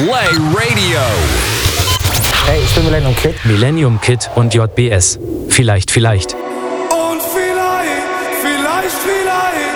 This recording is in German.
Play Radio. Hey, ich bin Millennium Kid. Millennium Kid und JBS. Vielleicht.